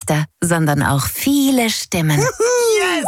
Gesichter, sondern auch viele Stimmen. Yes!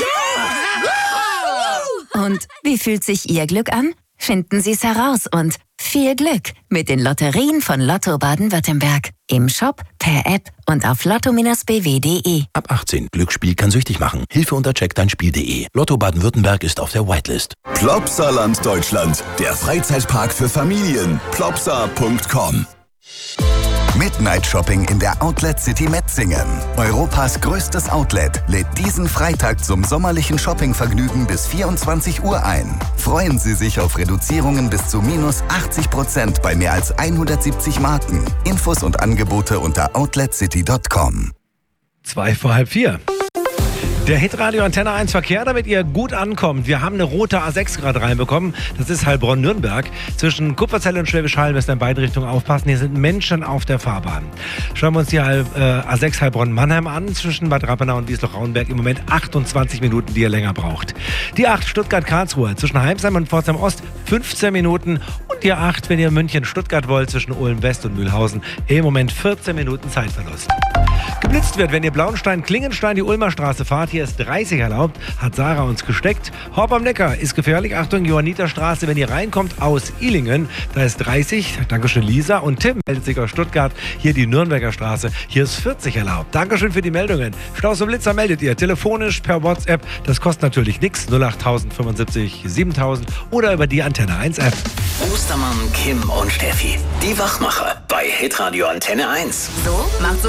Und wie fühlt sich Ihr Glück an? Finden Sie es heraus und viel Glück mit den Lotterien von Lotto Baden-Württemberg. Im Shop, per App und auf lotto-bw.de. Ab 18. Glücksspiel kann süchtig machen. Hilfe unter checkdeinspiel.de. Lotto Baden-Württemberg ist auf der Whitelist. Plopsaland Deutschland, der Freizeitpark für Familien. Plopsa.com. Midnight Shopping in der Outlet City Metzingen. Europas größtes Outlet lädt diesen Freitag zum sommerlichen Shoppingvergnügen bis 24 Uhr ein. Freuen Sie sich auf Reduzierungen bis zu -80% bei mehr als 170 Marken. Infos und Angebote unter outletcity.com. 3:02. Der Hitradio Antenne 1 Verkehr, damit ihr gut ankommt. Wir haben eine rote A6 gerade reinbekommen. Das ist Heilbronn-Nürnberg. Zwischen Kupferzelle und Schwäbisch Hall müsst ihr in beide Richtungen aufpassen. Hier sind Menschen auf der Fahrbahn. Schauen wir uns die A6 Heilbronn-Mannheim an. Zwischen Bad Rappenau und Wiesloch-Rauenberg im Moment 28 Minuten, die ihr länger braucht. Die 8 Stuttgart-Karlsruhe. Zwischen Heimsheim und Pforzheim-Ost 15 Minuten. Und die 8, wenn ihr München-Stuttgart wollt, zwischen Ulm-West und Mühlhausen im Moment 14 Minuten Zeitverlust. Geblitzt wird, wenn ihr Blauenstein-Klingenstein die Ulmer Straße fahrt. Hier ist 30 erlaubt, hat Sarah uns gesteckt. Horb am Neckar ist gefährlich. Achtung, Johanniterstraße, wenn ihr reinkommt aus Ilingen, da ist 30. Dankeschön, Lisa. Und Tim meldet sich aus Stuttgart. Hier die Nürnberger Straße. Hier ist 40 erlaubt. Dankeschön für die Meldungen. Staus und Blitzer meldet ihr telefonisch per WhatsApp. Das kostet natürlich nichts. 08000 75 7000 oder über die Antenne 1 App. Ostermann, Kim und Steffi, die Wachmacher bei Hitradio Antenne 1. So, macht's